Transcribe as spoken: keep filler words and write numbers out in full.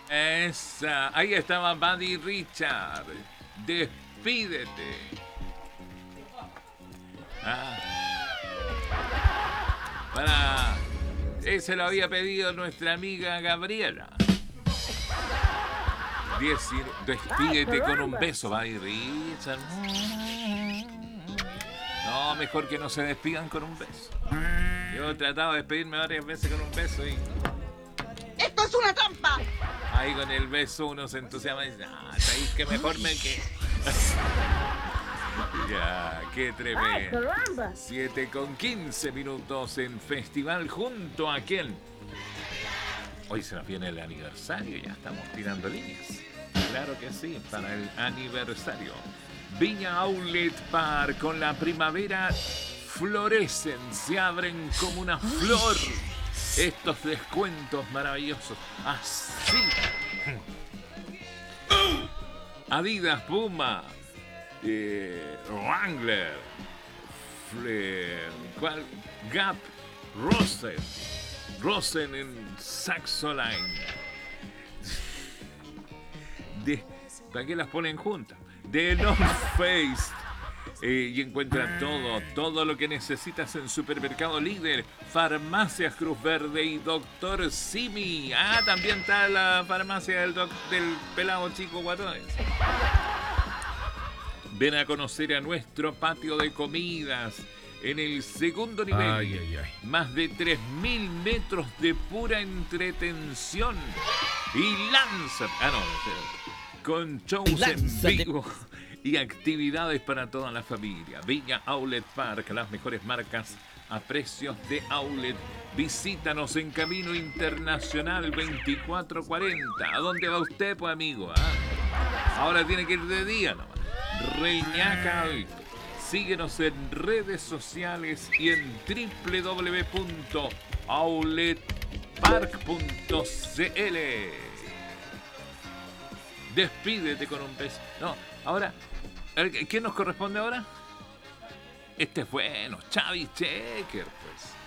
Esa. Ahí estaba Buddy Richard. Despídete. Ah. Para. Ese lo había pedido nuestra amiga Gabriela. Decir, despídete con un beso, Buddy Richard. No, mejor que no se despidan con un beso. Yo he tratado de despedirme varias veces con un beso y... ¡Esto es una trampa! Ahí con el beso uno se entusiasma y dice, ah, ¿sabéis que mejor me que... Ya, qué tremendo. siete con quince minutos en Festival junto a quién. Hoy se nos viene el aniversario, ya estamos tirando líneas. Claro que sí, para el aniversario. Viña Outlet Park, con la primavera florecen, se abren como una flor. Estos descuentos maravillosos. Así. Adidas, Puma, eh, Wrangler, eh, ¿cuál? Gap, Rosen, Rosen en Saxoline. De, ¿para qué las ponen juntas? De North Face. Eh, y encuentra todo, todo lo que necesitas en Supermercado Líder, Farmacias Cruz Verde y Doctor Simi. Ah, también está la farmacia del, doc, del pelado chico guatón. Ven a conocer a nuestro patio de comidas en el segundo nivel. Ay, ay, ay. Más de tres mil metros de pura entretención. Y lanza... Ah, no, no, con shows en vivo y actividades para toda la familia. Viña Outlet Park, las mejores marcas a precios de outlet. Visítanos en Camino Internacional veinticuatro cuarenta. ¿A dónde va usted, pues, amigo? ¿Ah? Ahora tiene que ir de día nomás. Reñaca Alto. Síguenos en redes sociales y en doble u doble u doble u punto outlet park punto c l. Despídete con un beso. No, ahora, ¿quién nos corresponde ahora? Este es bueno, Chavi Checker, pues.